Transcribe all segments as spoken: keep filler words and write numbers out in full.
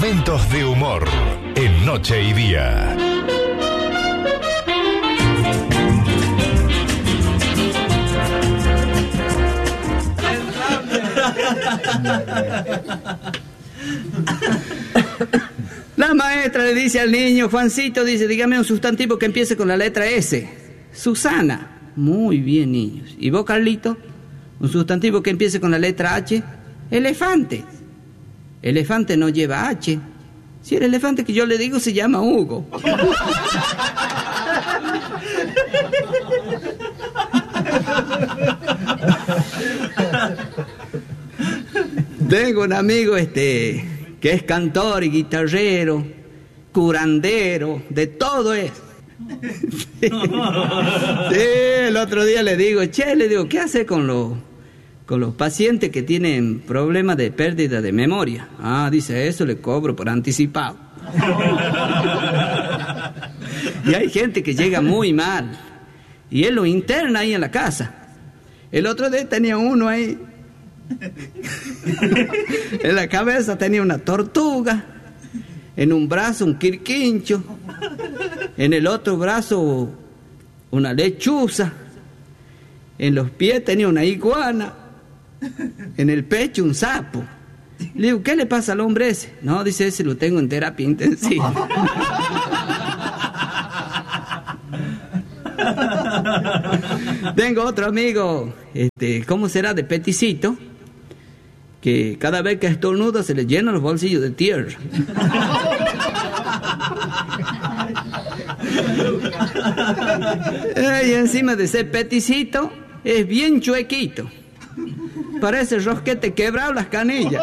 Momentos de humor en Noche y Día. La maestra le dice al niño: Juancito, dice, dígame un sustantivo que empiece con la letra S. Susana. Muy bien, niños. ¿Y vos, Carlito? Un sustantivo que empiece con la letra H. Elefante. Elefante no lleva H. Si el elefante que yo le digo se llama Hugo. Tengo un amigo este que es cantor y guitarrero, curandero, de todo es. Sí. Sí, el otro día le digo, che, le digo, ¿qué hace con los con los pacientes que tienen problemas de pérdida de memoria? Ah, dice, eso le cobro por anticipado. Y hay gente que llega muy mal y él lo interna ahí en la casa. El otro día tenía uno ahí. En la cabeza tenía una tortuga, en un brazo un quirquincho, en el otro brazo una lechuza, en los pies tenía una iguana, en el pecho un sapo. Le digo, ¿qué le pasa al hombre ese? No, dice, ese lo tengo en terapia intensiva. Tengo otro amigo, este, ¿cómo será? De peticito, que cada vez que estornuda se le llenan los bolsillos de tierra. Y encima de ser peticito, es bien chuequito. Parece rosquete quebrado las canillas.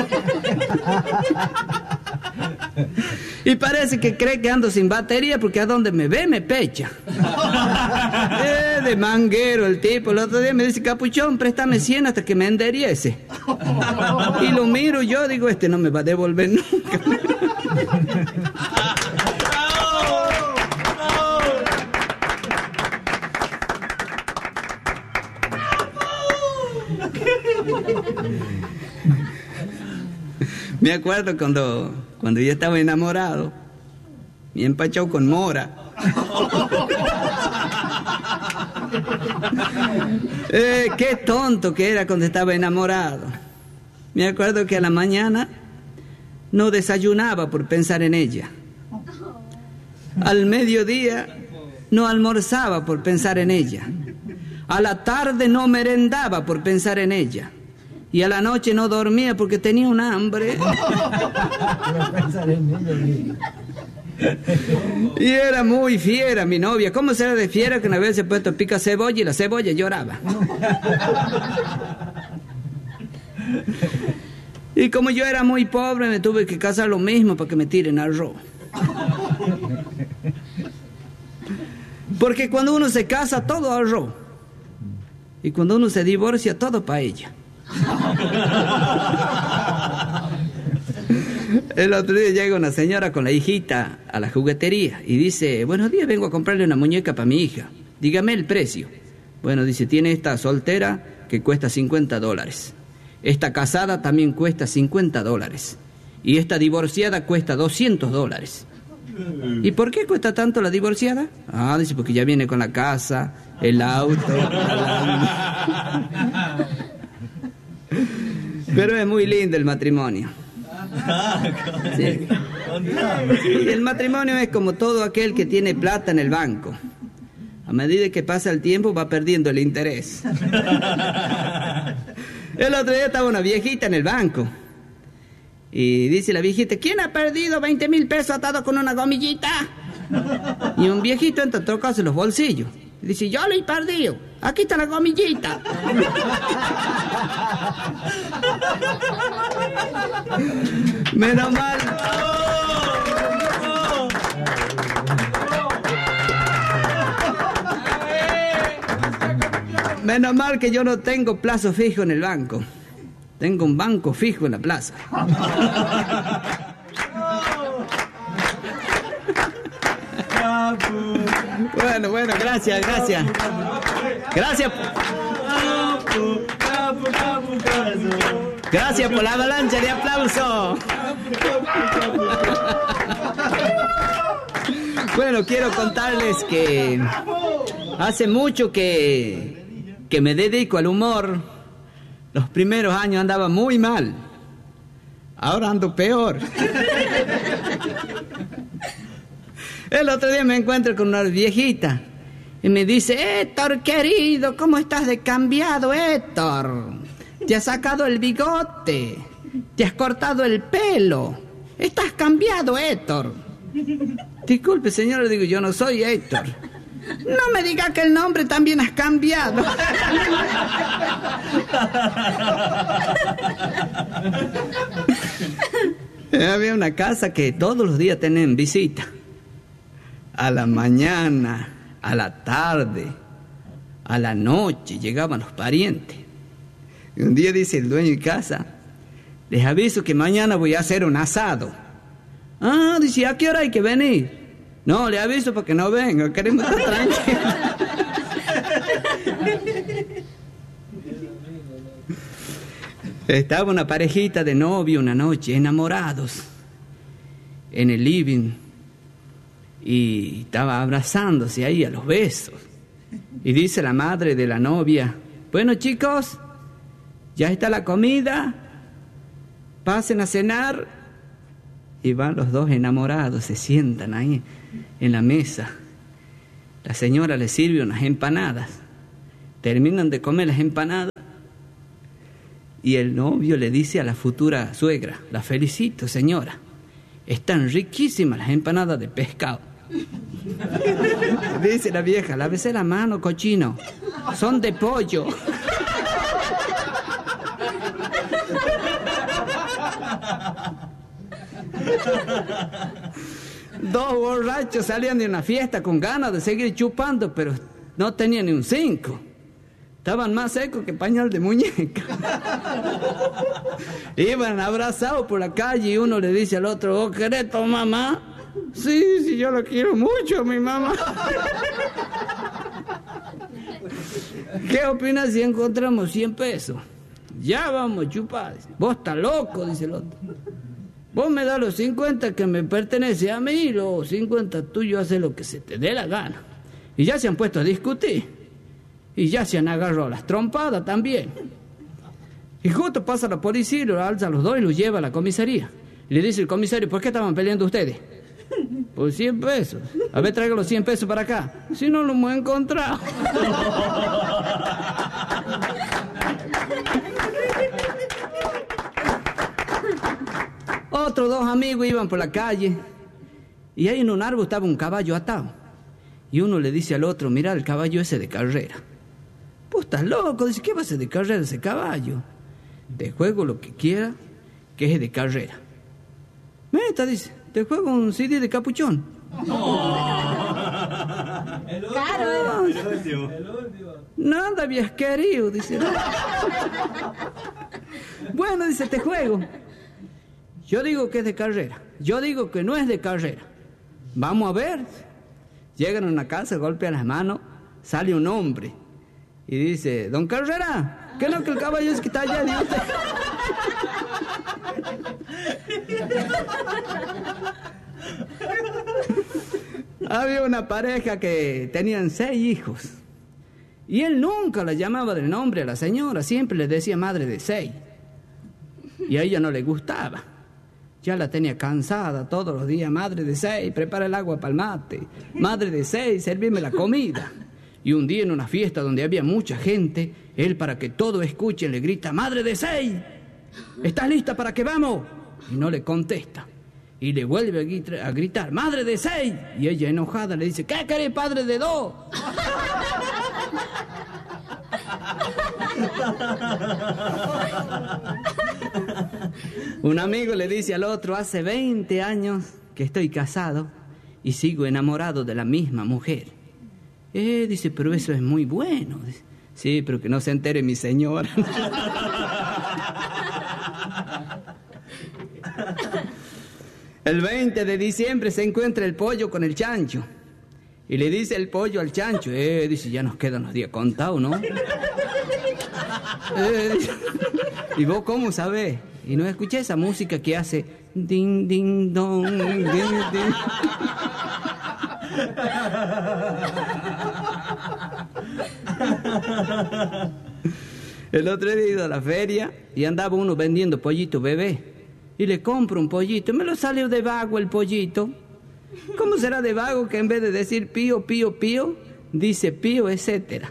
Y parece que cree que ando sin batería porque a donde me ve me pecha. Eh, de manguero el tipo. El otro día me dice, Capuchón, préstame cien hasta que me enderiece. Y lo miro yo, digo, este no me va a devolver nunca. Me acuerdo cuando, cuando yo estaba enamorado, y empachado con mora. Eh, qué tonto que era cuando estaba enamorado. Me acuerdo que a la mañana no desayunaba por pensar en ella. Al mediodía no almorzaba por pensar en ella. A la tarde no merendaba por pensar en ella. Y a la noche no dormía porque tenía un hambre. Y era muy fiera mi novia. ¿Cómo será de fiera que una vez se puesto pica cebolla y la cebolla lloraba? Y como yo era muy pobre, me tuve que casar lo mismo para que me tiren arroz. Porque cuando uno se casa, todo arroz. Y cuando uno se divorcia, todo paella. El otro día llega una señora con la hijita a la juguetería y dice, buenos días, vengo a comprarle una muñeca para mi hija. Dígame el precio. Bueno, dice, tiene esta soltera que cuesta cincuenta dólares. Esta casada también cuesta cincuenta dólares. Y esta divorciada cuesta doscientos dólares. ¿Y por qué cuesta tanto la divorciada? Ah, dice, porque ya viene con la casa, el auto. Pero es muy lindo el matrimonio. Sí. El matrimonio es como todo aquel que tiene plata en el banco. A medida que pasa el tiempo va perdiendo el interés. El otro día estaba una viejita en el banco y dice la viejita, ¿quién ha perdido veinte mil pesos atado con una gomillita? Y un viejito entra a tocarse los bolsillos y dice, yo lo he perdido, aquí está la gomillita. Menos mal. Menos mal que yo no tengo plazo fijo en el banco. Tengo un banco fijo en la plaza. Bueno, bueno, gracias, gracias. Gracias. Gracias por la avalancha de aplauso. Bueno, quiero contarles que hace mucho que, que me dedico al humor. Los primeros años andaba muy mal. Ahora ando peor. El otro día me encuentro con una viejita y me dice: Héctor, querido, ¿cómo estás de cambiado, Héctor? Te has sacado el bigote, te has cortado el pelo, estás cambiado, Héctor. Disculpe, señora, le digo, yo no soy Héctor. No me diga que el nombre también has cambiado. Había una casa que todos los días tenían visita. A la mañana, a la tarde, a la noche llegaban los parientes. Y un día dice el dueño de casa: les aviso que mañana voy a hacer un asado. Ah, dice, ¿a qué hora hay que venir? No, le aviso para que no venga, queremos estar tranquilos. Estaba una parejita de novio una noche, enamorados, en el living, y estaba abrazándose ahí a los besos. Y dice la madre de la novia: bueno, chicos, ya está la comida, pasen a cenar. Y van los dos enamorados, se sientan ahí en la mesa. La señora les sirve unas empanadas. Terminan de comer las empanadas y el novio le dice a la futura suegra: la felicito, señora, están riquísimas las empanadas de pescado. Dice la vieja: lávese la mano, cochino, son de pollo. Dos borrachos salían de una fiesta con ganas de seguir chupando, pero no tenían ni un cinco. Estaban más secos que pañal de muñeca. Iban abrazados por la calle y uno le dice al otro: ¿vos querés tu mamá? Sí, sí, yo lo quiero mucho, mi mamá. ¿Qué opinas si encontramos cien pesos? Ya vamos a chupar. Vos estás loco, dice el otro. Vos me das los cincuenta que me pertenece a mí y los cincuenta tuyos, hace lo que se te dé la gana. Y ya se han puesto a discutir. Y ya se han agarrado las trompadas también. Y justo pasa la policía y lo alza a los dos y los lleva a la comisaría. Y le dice el comisario: ¿por qué estaban peleando ustedes? Por cien pesos. A ver, traigan los cien pesos para acá. Si no, lo hemos encontrado. Otros dos amigos iban por la calle y ahí en un árbol estaba un caballo atado. Y uno le dice al otro: mira, el caballo ese de carrera. Pues estás loco, dice, ¿qué va a ser de carrera ese caballo? Te juego lo que quiera, que es de carrera. Meta, dice, te juego un C D de Capuchón. Claro, el último. Nada habías querido, dice. Bueno, dice, te juego. Yo digo que es de carrera. Yo digo que no es de carrera. Vamos a ver. Llegan a una casa, golpean las manos, sale un hombre y dice: don Carrera, ¿qué no que el caballo es que está allá de usted? Había una pareja que tenían seis hijos y él nunca la llamaba del nombre a la señora, siempre le decía madre de seis. Y a ella no le gustaba. Ya la tenía cansada todos los días: madre de seis, prepara el agua para el mate, madre de seis, servirme la comida. Y un día en una fiesta donde había mucha gente, él, para que todos escuchen, le grita: madre de seis, ¿estás lista para que vamos? Y no le contesta. Y le vuelve a gritar, a gritar: madre de seis. Y ella, enojada, le dice: ¿qué querés, padre de dos? Un amigo le dice al otro: hace veinte años que estoy casado y sigo enamorado de la misma mujer. Eh, dice, pero eso es muy bueno. Dice, sí, pero que no se entere mi señora. El veinte de diciembre se encuentra el pollo con el chancho. Y le dice el pollo al chancho: eh, dice, ya nos quedan los días contados, ¿no? Eh, dice, ¿Y vos cómo sabés? Y no escuché esa música que hace ding, ding, dong, ding, ding. El otro día he ido a la feria y andaba uno vendiendo pollito bebé. Y le compro un pollito. Me lo salió de vago el pollito. ¿Cómo será de vago que en vez de decir pío, pío, pío, dice pío, etcétera?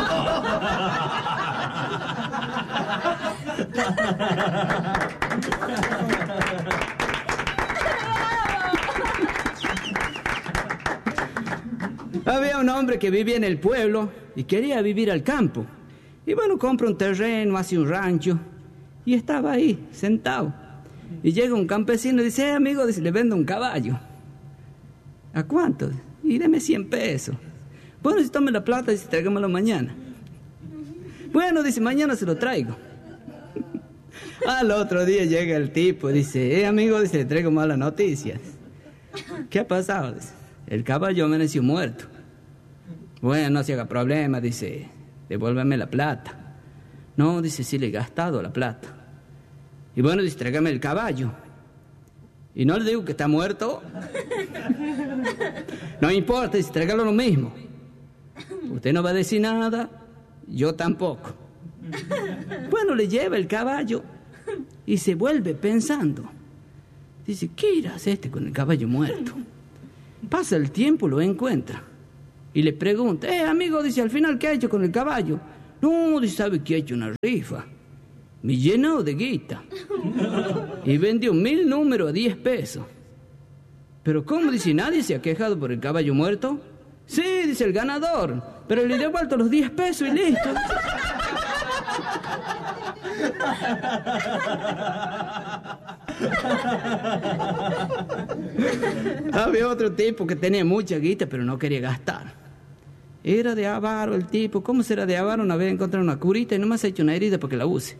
Había un hombre que vivía en el pueblo y quería vivir al campo. Y bueno, compra un terreno, hace un rancho. Y estaba ahí, sentado. Y llega un campesino y dice, eh, amigo, dice, le vendo un caballo. ¿A cuánto? Y deme cien pesos. Bueno, si tome la plata, dice, tráigamelo mañana. Bueno, dice, mañana se lo traigo. Al otro día llega el tipo y dice, eh, amigo, dice, le traigo malas noticias. ¿Qué ha pasado? Dice, el caballo amaneció muerto. Bueno, no se haga problema, dice, devuélveme la plata. No, dice, sí le he gastado la plata. Y bueno, dice, tráigame el caballo. Y no le digo que está muerto. No importa, dice, tráigalo lo mismo. Usted no va a decir nada, yo tampoco. Bueno, le lleva el caballo y se vuelve pensando. Dice, ¿qué irá a hacer este con el caballo muerto? Pasa el tiempo, lo encuentra. Y le pregunta, eh, amigo, dice, al final, ¿qué ha hecho con el caballo? No, dice, ¿sabe que ha hecho una rifa? Me llenó de guita. Y vendió mil números a diez pesos. Pero ¿cómo? Dice, ¿nadie se ha quejado por el caballo muerto? Sí, dice el ganador. Pero le he devuelto los diez pesos y listo. Había otro tipo que tenía mucha guita, pero no quería gastar. Era de avaro el tipo. ¿Cómo será de avaro? Una vez encontrado una curita y nomás ha hecho una herida para que la use.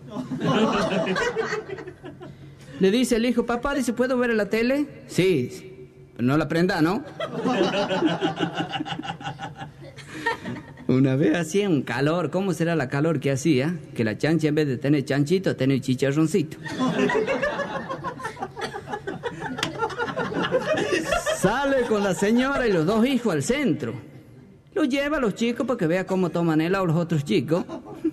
Le dice el hijo, papá, dice, ¿puedo ver la tele? Sí, pero no la prenda, ¿no? Una vez hacía un calor. ¿Cómo será la calor que hacía? Que la chancha, en vez de tener chanchito, tenía chicharroncito. Sale con la señora y los dos hijos al centro. Lo lleva a los chicos para que vea cómo toman helado los otros chicos.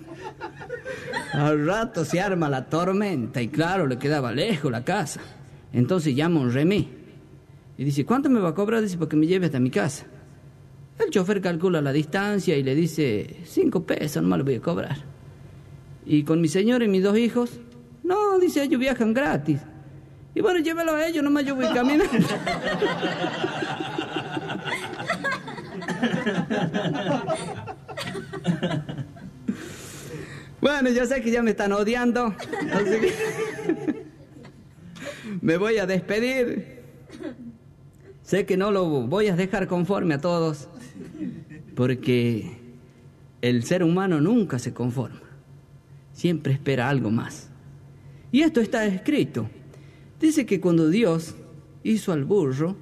Al rato se arma la tormenta y claro, le quedaba lejos la casa. Entonces llama un remis y dice, ¿cuánto me va a cobrar? Dice, para que me lleve hasta mi casa. El chofer calcula la distancia y le dice, cinco pesos nomás lo voy a cobrar. Y con mi señora y mis dos hijos, no, dice, ellos viajan gratis. Y bueno, llévalo a ellos, nomás yo voy caminando. Bueno, yo sé que ya me están odiando, así que me voy a despedir. Sé que no lo voy a dejar conforme a todos, porque el ser humano nunca se conforma, siempre espera algo más. Y esto está escrito. Dice que cuando Dios hizo al burro,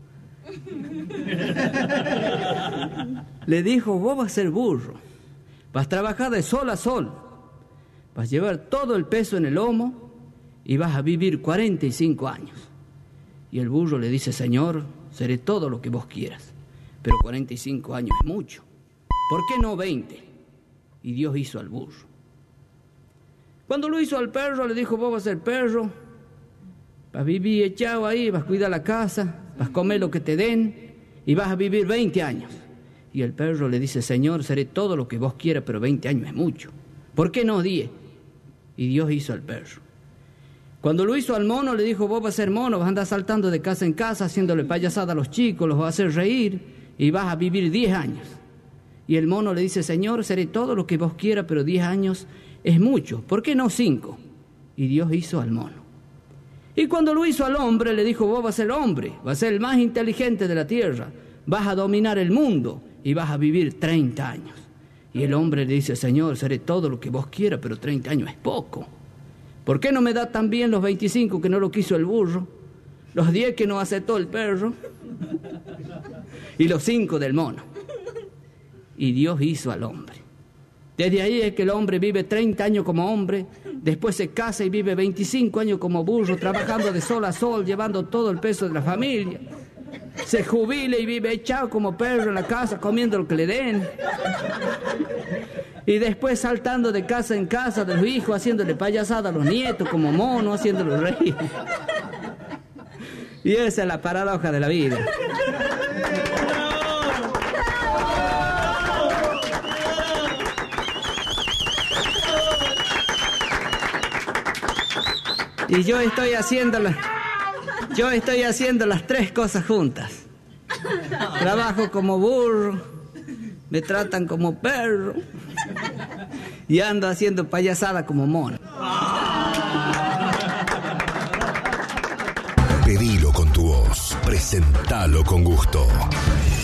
le dijo, vos vas a ser burro, vas a trabajar de sol a sol, vas a llevar todo el peso en el lomo y vas a vivir cuarenta y cinco años. Y el burro le dice, Señor, seré todo lo que vos quieras, pero cuarenta y cinco años es mucho. ¿Por qué no veinte? Y Dios hizo al burro. Cuando lo hizo al perro, le dijo, vos vas a ser perro, vas a vivir echado ahí, vas a cuidar la casa, vas a comer lo que te den y vas a vivir veinte años. Y el perro le dice, Señor, seré todo lo que vos quieras, pero veinte años es mucho. ¿Por qué no diez? Y Dios hizo al perro. Cuando lo hizo al mono, le dijo, vos vas a ser mono, vas a andar saltando de casa en casa, haciéndole payasada a los chicos, los vas a hacer reír y vas a vivir diez años. Y el mono le dice, Señor, seré todo lo que vos quieras, pero diez años es mucho. ¿Por qué no cinco? Y Dios hizo al mono. Y cuando lo hizo al hombre, le dijo, vos vas a ser hombre, vas a ser el más inteligente de la tierra, vas a dominar el mundo y vas a vivir treinta años. Y el hombre le dice, Señor, seré todo lo que vos quieras, pero treinta años es poco. ¿Por qué no me da también los veinticinco que no lo quiso el burro, los diez que no aceptó el perro y los cinco del mono? Y Dios hizo al hombre. Desde ahí es que el hombre vive treinta años como hombre, Después se casa y vive veinticinco años como burro, trabajando de sol a sol, llevando todo el peso de la familia. Se jubila y vive echado como perro en la casa, comiendo lo que le den. Y después saltando de casa en casa de los hijos, haciéndole payasada a los nietos como monos, haciéndolos reír. Y esa es la paradoja de la vida. Y yo estoy haciendo las, yo estoy haciendo las tres cosas juntas. Trabajo como burro, me tratan como perro y ando haciendo payasada como mono. Pedilo con tu voz, presentalo con gusto.